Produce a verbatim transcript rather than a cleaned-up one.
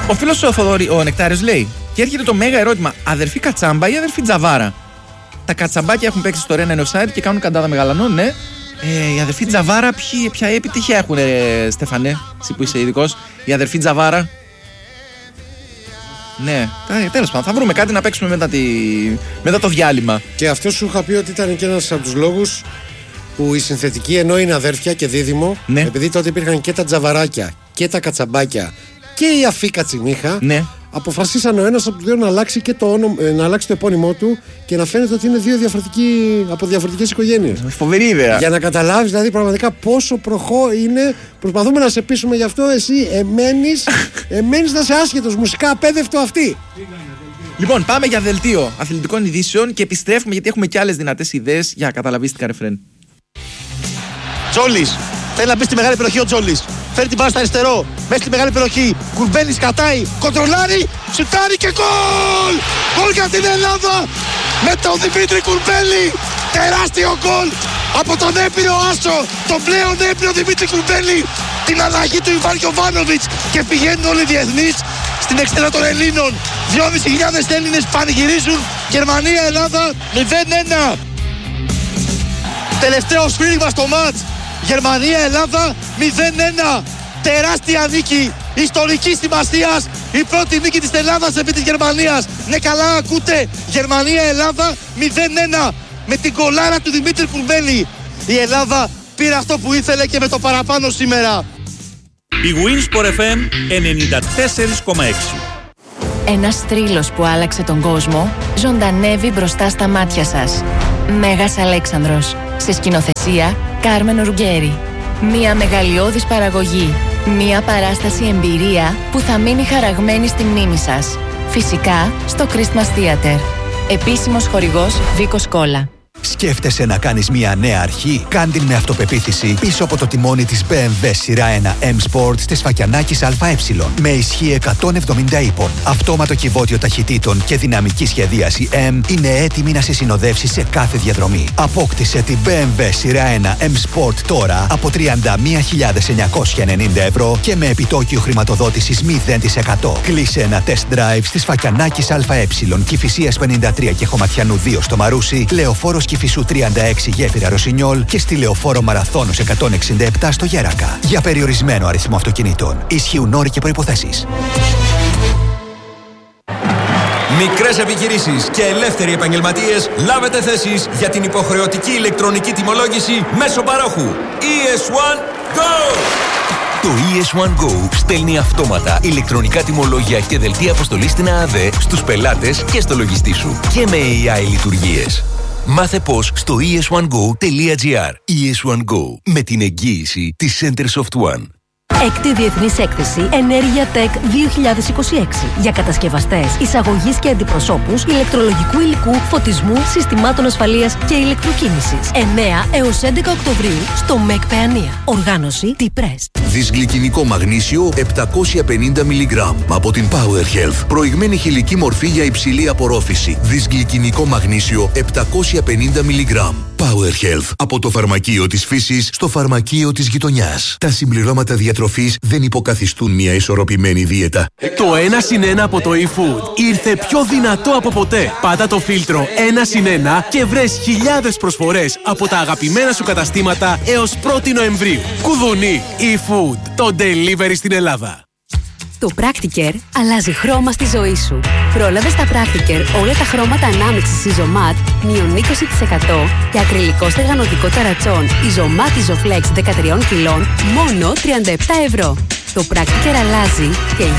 Ο φίλος ο, Θοδωρή, ο Νεκτάριος λέει: και έρχεται το μέγα ερώτημα, αδερφή Κατσάμπα ή αδερφή Τζαβάρα? Τα κατσαμπάκια έχουν παίξει στο Ρένα είναι offside και κάνουν καντάδα μεγαλανών, ναι. Ε, οι αδερφοί Τζαβάρα, ποιοι, ποια επιτυχία έχουν, ε, Στέφανε, εσύ που είσαι ειδικός. Η αδερφή Τζαβάρα. Ναι, τέλος πάντων, θα βρούμε κάτι να παίξουμε μετά, τη... μετά το διάλειμμα. Και αυτό σου είχα πει ότι ήταν και ένας από τους λόγους που η συνθετική, ενώ είναι αδέρφια και δίδυμο, ναι. επειδή τότε υπήρχαν και τα Τζαβαράκια και τα Κατσαμπάκια και η αφή Κατσιμίχα, ναι. αποφασίσαν ο ένας από τους δύο να αλλάξει, και το όνομα, να αλλάξει το επώνυμό του και να φαίνεται ότι είναι δύο διαφορετικοί, από διαφορετικές οικογένειες. Φοβερή ιδέα. Για να καταλάβεις δηλαδή πραγματικά πόσο προχώ είναι. Προσπαθούμε να σε πείσουμε γι' αυτό. Εσύ εμένεις, εμένεις να είσαι άσχετος, μουσικά απέδευτο αυτή. Λοιπόν, πάμε για δελτίο αθλητικών ειδήσεων και επιστρέφουμε γιατί έχουμε και άλλες δυνατές ιδέες για καταλαβίστικα ρεφρέν. Τζόλης, θέλει να μπει στη μεγάλη περιοχή ο Τζόλης. Φέρει την μπάλα στο αριστερό, μέσα στη μεγάλη περιοχή. Κουρμπέλης κατάει, κοντρολάρει, σουτάρει και γκολ! Γκολ για την Ελλάδα με τον Δημήτρη Κουρμπέλη. Τεράστιο γκολ από τον έπειρο άσο, τον πλέον έπειρο Δημήτρη Κουρμπέλη. Την αλλαγή του Ιβάν Γιοβάνοβιτς και πηγαίνουν όλοι οι διεθνείς στην εξτρά των Ελλήνων. δυόμισι χιλιάδες Έλληνες πανηγυρίζουν. Γερμανία-Ελλάδα μηδέν ένα. Τελευταίο σφύριγμα στο μάτς. Γερμανία-Ελλάδα μηδέν ένα. Τεράστια νίκη ιστορικής σημασίας. Η πρώτη νίκη της Ελλάδας επί της Γερμανίας. Ναι, καλά ακούτε. Γερμανία-Ελλάδα μηδέν ένα. Με την κολάρα του Δημήτρη Κουρμπέλη. Η Ελλάδα πήρε αυτό που ήθελε και με το παραπάνω σήμερα. Η Winsport εφ εμ ενενήντα τέσσερα κόμμα έξι. Ένας θρύλος που άλλαξε τον κόσμο ζωντανεύει μπροστά στα μάτια σας. Μέγας Αλέξανδρος. Σε σκηνοθεσία Κάρμεν Ρουγκέρι. Μια μεγαλειώδης παραγωγή. Μια παράσταση εμπειρία που θα μείνει χαραγμένη στη μνήμη σας. Φυσικά στο Christmas Theater. Επίσημος χορηγός Βίκος Κόλλα. Σκέφτεσαι να κάνεις μια νέα αρχή? Κάν' με αυτοπεποίθηση πίσω από το τιμόνι της μπι εμ ντάμπλιου σειρά ένα M Sport της Φακιανάκης ΑΕ. Με ισχύ εκατόν εβδομήντα ύπων, αυτόματο κυβότιο ταχυτήτων και δυναμική σχεδίαση M είναι έτοιμη να σε συνοδεύσει σε κάθε διαδρομή. Απόκτησε την μπι εμ ντάμπλιου σειρά ένα M Sport τώρα από τριάντα μία χιλιάδες εννιακόσια ενενήντα ευρώ και με επιτόκιο χρηματοδότησης μηδέν τοις εκατό. Κλείσε ένα test drive στις Φακιανάκης ΑΕ, Κηφισίας πενήντα τρία και Χωματιανού δύο στο Μαρούσι, Λεωφόρος Κηφισού τριάντα έξι Γέφυρα Ρωσινιόλ και στη Λεωφόρο Μαραθώνος εκατόν εξήντα επτά στο Γέρακα. Για περιορισμένο αριθμό αυτοκινήτων. Ισχύουν όροι και προϋποθέσεις. Μικρές επιχειρήσεις και ελεύθεροι επαγγελματίες, λάβετε θέσεις για την υποχρεωτική ηλεκτρονική τιμολόγηση μέσω παρόχου ι ες ουάν Go! Το ι ες ουάν Go στέλνει αυτόματα ηλεκτρονικά τιμολόγια και δελτία αποστολής στην ΑΑΔ στους πελάτες και στο λογιστή σου και με έι άι λειτουργίες. Μάθε πώς στο ι ες ουάν γκο τελεία τζι άρ. ι ες ουάν Go, με την εγγύηση της Centersoft One. Έκτη Διεθνής Έκθεση Ενέργεια Tech δύο χιλιάδες είκοσι έξι για κατασκευαστές, εισαγωγής και αντιπροσώπους ηλεκτρολογικού υλικού, φωτισμού, συστημάτων ασφαλείας και ηλεκτροκίνησης. εννέα έως έντεκα Οκτωβρίου στο ΜΕΚ Παιανία. Οργάνωση T-Press. Δυσγλυκινικό μαγνήσιο επτακόσια πενήντα μιλιγκράμμ από την Power Health. Προηγμένη χηλική μορφή για υψηλή απορρόφηση. Δυσγλυκινικό μαγνήσιο επτακόσια πενήντα μιλιγκράμμ. Power Health. Από το φαρμακείο της φύσης στο φαρμακείο της γειτονιάς. Τα συμπληρώματα διατροφής δεν υποκαθιστούν μια ισορροπημένη δίαιτα. Το ένα συν ένα από το eFood ήρθε πιο δυνατό από ποτέ. Πάτα το φίλτρο ένα συν ένα και βρες χιλιάδες προσφορές από τα αγαπημένα σου καταστήματα έως πρώτη Νοεμβρίου. Κουδουνί eFood. Το delivery στην Ελλάδα. Το Practicare αλλάζει χρώμα στη ζωή σου. Πρόλαβε στα Practicare όλα τα χρώματα ανάμειξης Isomat μείον είκοσι τοις εκατό και ακριλικό στεγανοτικό ταρατσόν Isomat Isoflex δεκατρία κιλών μόνο τριάντα επτά ευρώ. Το Practicare αλλάζει και